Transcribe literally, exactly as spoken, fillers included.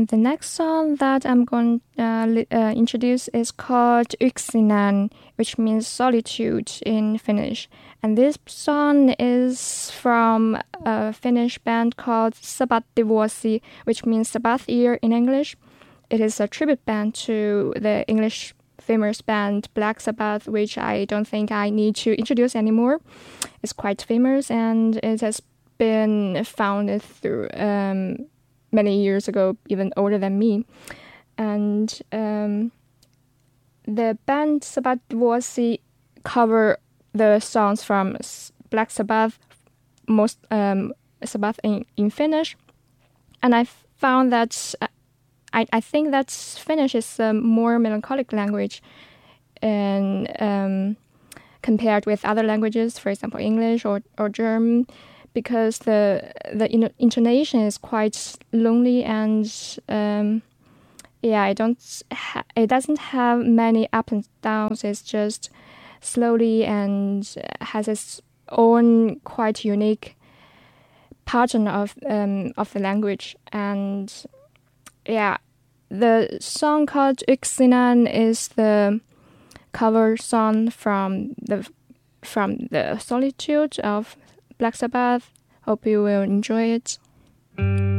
And the next song that I'm going to uh, li- uh, introduce is called Yksinään, which means solitude in Finnish. And this song is from a Finnish band called Sabattivuosi, which means Sabbath year in English. It is a tribute band to the English famous band Black Sabbath, which I don't think I need to introduce anymore. It's quite famous, and it has been founded through um, many years ago, even older than me. And um, the band Sabattivuosi cover the songs from Black Sabbath, most um, Sabbath in, in Finnish. And I found that uh, I, I think that Finnish is a more melancholic language and um, compared with other languages, for example, English or, or German, because the the in- intonation is quite lonely and um, yeah, I don't ha- it doesn't have many up and downs. It's just slowly and has its own quite unique pattern of um, of the language. And yeah, the song called Yksinään is the cover song from the from the Solitude of Black Sabbath. Hope you will enjoy it.